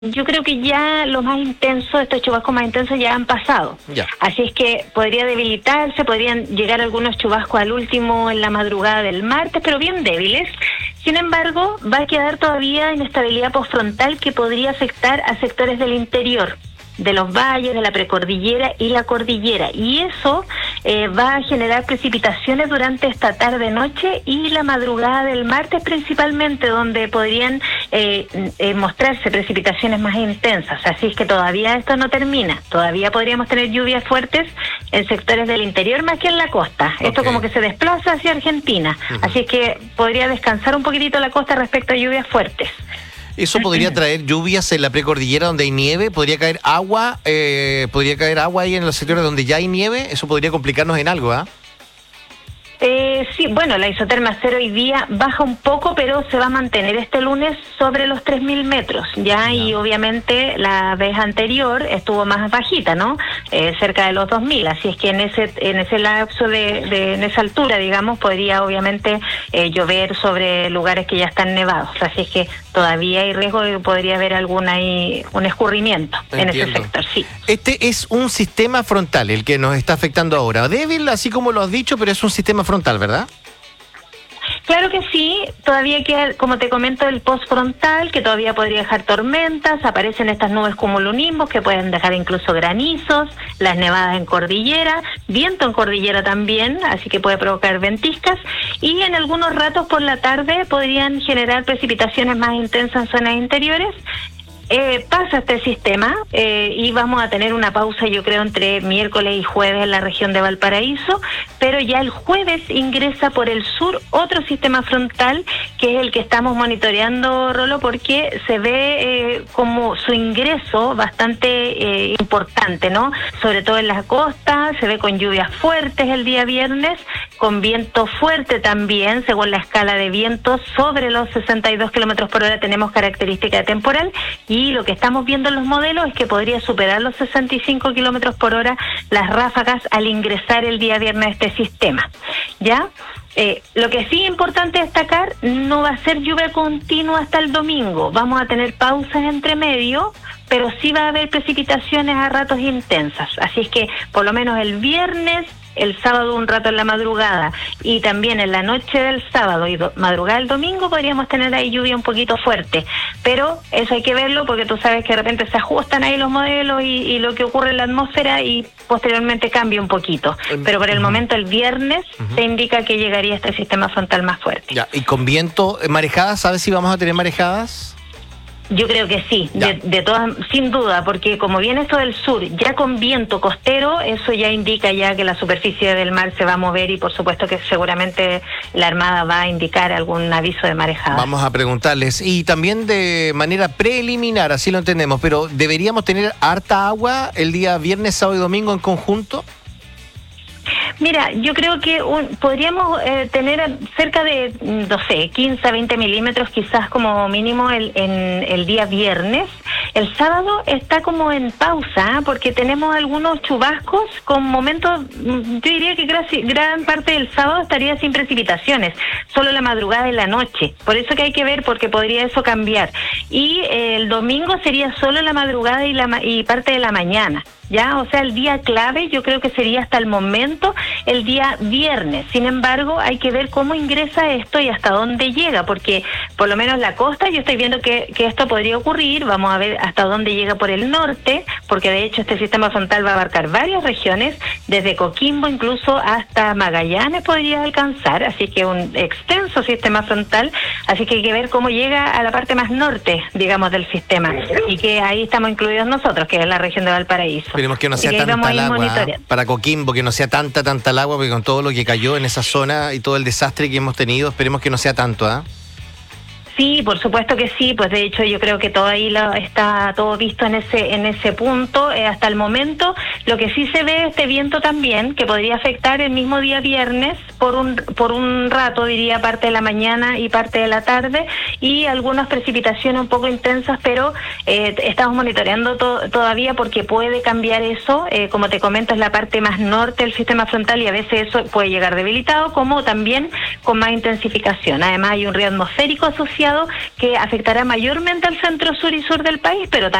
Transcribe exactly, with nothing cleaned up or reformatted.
Yo creo que ya lo más intenso, estos chubascos más intensos ya han pasado. Ya. Así es que podría debilitarse, podrían llegar algunos chubascos al último en la madrugada del martes, pero bien débiles. Sin embargo, va a quedar todavía inestabilidad postfrontal que podría afectar a sectores del interior, de los valles, de la precordillera y la cordillera. Y eso eh, va a generar precipitaciones durante esta tarde-noche y la madrugada del martes principalmente, donde podrían eh, eh, mostrarse precipitaciones más intensas. Así es que todavía esto no termina. Todavía podríamos tener lluvias fuertes en sectores del interior más que en la costa. Okay. Esto como que se desplaza hacia Argentina. Uh-huh. Así es que podría descansar un poquitito la costa respecto a lluvias fuertes. ¿Eso podría traer lluvias en la precordillera donde hay nieve? ¿Podría caer agua? Eh, ¿Podría caer agua ahí en los sectores donde ya hay nieve? Eso podría complicarnos en algo, ¿ah? ¿eh? Eh, sí, bueno, la isoterma cero hoy día baja un poco, pero se va a mantener este lunes sobre los tres mil metros, ¿ya? No. Y obviamente la vez anterior estuvo más bajita, ¿no? Eh, cerca de los dos mil, así es que en ese en ese lapso de, de en esa altura, digamos, podría obviamente eh, llover sobre lugares que ya están nevados, así es que todavía hay riesgo de que podría haber algún ahí, un escurrimiento. Entiendo. En ese sector, sí. Este es un sistema frontal el que nos está afectando ahora, débil, así como lo has dicho, pero es un sistema frontal, ¿verdad? Claro que sí, todavía queda, como te comento, el postfrontal, que todavía podría dejar tormentas, aparecen estas nubes cumulonimbus que pueden dejar incluso granizos, las nevadas en cordillera, viento en cordillera también, así que puede provocar ventiscas, y en algunos ratos por la tarde podrían generar precipitaciones más intensas en zonas interiores. Eh, pasa este sistema eh, y vamos a tener una pausa, yo creo, entre miércoles y jueves en la región de Valparaíso, pero ya el jueves ingresa por el sur otro sistema frontal que es el que estamos monitoreando, Rolo, porque se ve eh, como su ingreso bastante eh, importante, ¿no? Sobre todo en las costas, se ve con lluvias fuertes el día viernes, con viento fuerte también, según la escala de viento, sobre los sesenta y dos kilómetros por hora tenemos característica de temporal, y Y lo que estamos viendo en los modelos es que podría superar los sesenta y cinco kilómetros por hora las ráfagas al ingresar el día viernes a este sistema. ¿Ya? Eh, lo que sí es importante destacar, no va a ser lluvia continua hasta el domingo. Vamos a tener pausas entre medio, pero sí va a haber precipitaciones a ratos intensas. Así es que por lo menos el viernes, el sábado un rato en la madrugada y también en la noche del sábado y do- madrugada del domingo podríamos tener ahí lluvia un poquito fuerte, pero eso hay que verlo porque tú sabes que de repente se ajustan ahí los modelos y, y lo que ocurre en la atmósfera y posteriormente cambia un poquito, pero por el uh-huh. momento el viernes uh-huh. se indica que llegaría este sistema frontal más fuerte. Ya, y con viento, marejadas, ¿sabes si vamos a tener marejadas? Yo creo que sí, de, de todas, sin duda, porque como viene esto del sur, ya con viento costero, eso ya indica ya que la superficie del mar se va a mover y por supuesto que seguramente la Armada va a indicar algún aviso de marejada. Vamos a preguntarles, y también de manera preliminar, así lo entendemos, pero ¿deberíamos tener harta agua el día viernes, sábado y domingo en conjunto? Mira, yo creo que un, podríamos eh, tener cerca de, no sé, quince a veinte milímetros quizás como mínimo el, en el día viernes. El sábado está como en pausa porque tenemos algunos chubascos con momentos, yo diría que gran, gran parte del sábado estaría sin precipitaciones, solo la madrugada y la noche. Por eso que hay que ver porque podría eso cambiar. Y eh, el domingo sería solo la madrugada y, la, y parte de la mañana. Ya, o sea, el día clave yo creo que sería hasta el momento el día viernes. Sin embargo, hay que ver cómo ingresa esto y hasta dónde llega, porque por lo menos la costa, yo estoy viendo que, que esto podría ocurrir. Vamos a ver hasta dónde llega por el norte, porque de hecho este sistema frontal va a abarcar varias regiones, desde Coquimbo incluso hasta Magallanes podría alcanzar, así que un extenso sistema frontal, así que hay que ver cómo llega a la parte más norte, digamos, del sistema, y que ahí estamos incluidos nosotros, que es la región de Valparaíso. Esperemos que no sea tanta el agua, ¿eh? Para Coquimbo, que no sea tanta, tanta el agua, porque con todo lo que cayó en esa zona y todo el desastre que hemos tenido, esperemos que no sea tanto, ¿ah? ¿eh? Sí, por supuesto que sí, pues de hecho yo creo que todo ahí lo, está todo visto en ese en ese punto eh, hasta el momento. Lo que sí se ve este viento también, que podría afectar el mismo día viernes por un por un rato, diría parte de la mañana y parte de la tarde, y algunas precipitaciones un poco intensas, pero eh, estamos monitoreando to- todavía porque puede cambiar eso, eh, como te comento es la parte más norte del sistema frontal y a veces eso puede llegar debilitado, como también con más intensificación. Además hay un río atmosférico asociado anunciado que afectará mayormente al centro sur y sur del país, pero